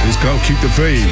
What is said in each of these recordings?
It's called Keep the Faith.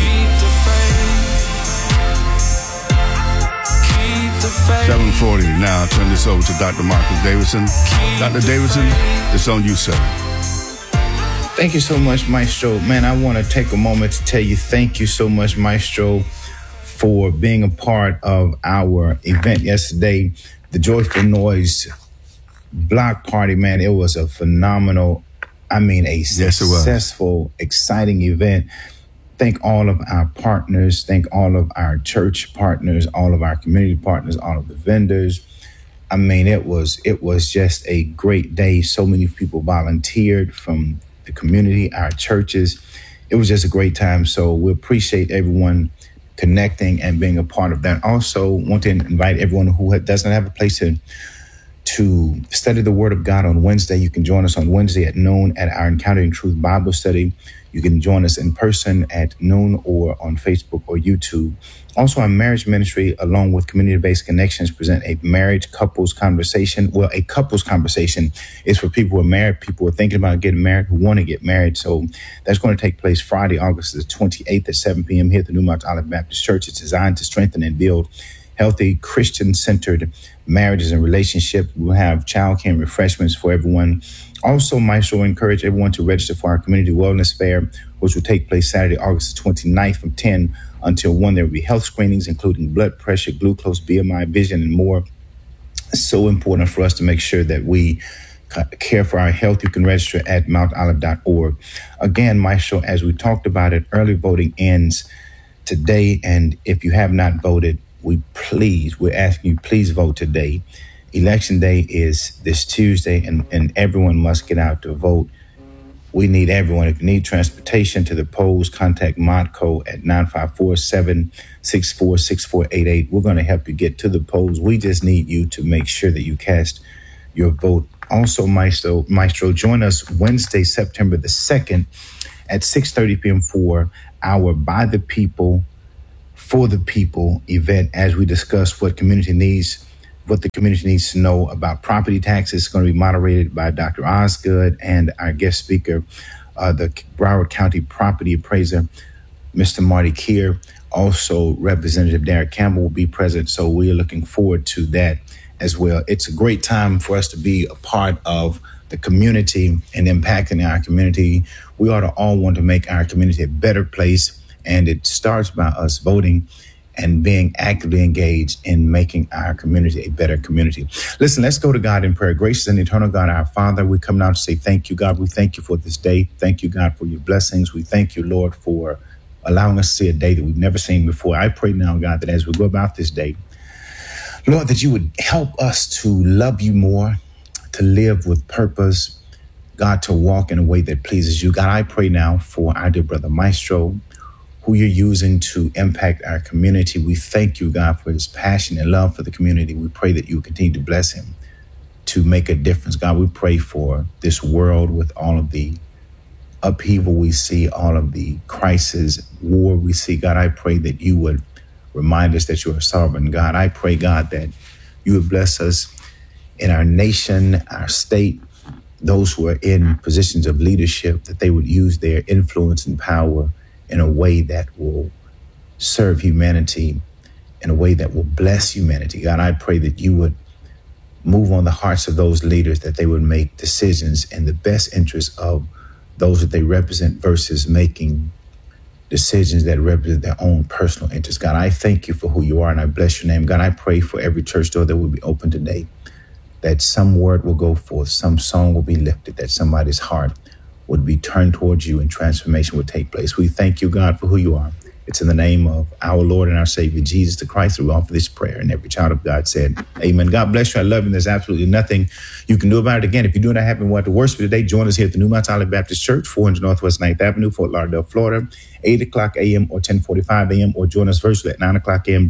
7:40. Now I'll turn this over to Dr. Marcus Davidson. Dr. Davidson, it's on you, sir. Thank you so much, Maestro. Man, I want to take a moment to tell you thank you so much, Maestro, for being a part of our event yesterday, the Joyful Noise Block Party. Man, it was a phenomenal, successful, exciting event. Thank all of our partners. Thank all of our church partners, all of our community partners, all of the vendors. It was just a great day. So many people volunteered from the community, our churches. It was just a great time. So we appreciate everyone connecting and being a part of that. Also want to invite everyone who doesn't have a place to study the Word of God on Wednesday. You can join us on Wednesday at noon at our Encountering Truth Bible study. You can join us in person at noon or on Facebook or YouTube. Also, our marriage ministry, along with Community-Based Connections, present a marriage couples conversation. Well, a couples conversation is for people who are married, people who are thinking about getting married, who want to get married. So that's going to take place Friday, August the 28th at 7 p.m. here at the New Mount Olive Baptist Church. It's designed to strengthen and build healthy, Christian-centered marriages and relationships. We'll have childcare and refreshments for everyone. Also, Maestro encourage everyone to register for our Community Wellness Fair, which will take place Saturday, August 29th from 10 until 1. There will be health screenings, including blood pressure, glucose, BMI, vision, and more. It's so important for us to make sure that we care for our health. You can register at mountolive.org. Again, Maestro, as we talked about it, early voting ends today. And if you have not voted, we're asking you, please vote today. Election day is this Tuesday, and everyone must get out to vote. We need everyone. If you need transportation to the polls, contact ModCo at 954-764-6488. We're going to help you get to the polls. We just need you to make sure that you cast your vote. Also, Maestro, join us Wednesday, September the 2nd at 6:30 p.m. for our By the People, For the People event as we discuss what the community needs to know about property taxes. It's going to be moderated by Dr. Osgood and our guest speaker, the Broward County property appraiser, Mr. Marty Keir. Also, Representative Derek Campbell will be present. So we are looking forward to that as well. It's a great time for us to be a part of the community and impacting our community. We ought to all want to make our community a better place. And it starts by us voting and being actively engaged in making our community a better community. Listen, let's go to God in prayer. Gracious and eternal God, our Father, we come now to say thank you, God. We thank you for this day. Thank you, God, for your blessings. We thank you, Lord, for allowing us to see a day that we've never seen before. I pray now, God, that as we go about this day, Lord, that you would help us to love you more, to live with purpose, God, to walk in a way that pleases you. God, I pray now for our dear brother Maestro, who you're using to impact our community. We thank you, God, for his passion and love for the community. We pray that you continue to bless him to make a difference. God, we pray for this world with all of the upheaval we see, all of the crisis, war we see. God, I pray that you would remind us that you're a sovereign God. I pray, God, that you would bless us in our nation, our state, those who are in positions of leadership, that they would use their influence and power in a way that will serve humanity, in a way that will bless humanity. God, I pray that you would move on the hearts of those leaders, that they would make decisions in the best interest of those that they represent versus making decisions that represent their own personal interests. God, I thank you for who you are, and I bless your name. God, I pray for every church door that will be open today, that some word will go forth, some song will be lifted, that somebody's heart would be turned towards you and transformation would take place. We thank you, God, for who you are. It's in the name of our Lord and our Savior, Jesus the Christ, that we offer this prayer. And every child of God said, amen. God bless you. I love you. There's absolutely nothing you can do about it. Again, if you do not have and want to worship today, join us here at the New Mount Olive Baptist Church, 400 Northwest 9th Avenue, Fort Lauderdale, Florida, 8 o'clock a.m. or 10:45 a.m. or join us virtually at 9 o'clock a.m.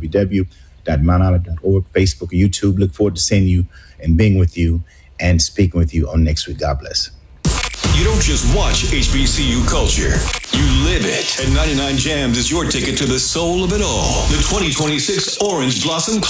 www.mountolive.org, Facebook, or YouTube. Look forward to seeing you and being with you and speaking with you on next week. God bless. You don't just watch HBCU culture. You live it. And 99 Jams is your ticket to the soul of it all. The 2026 Orange Blossom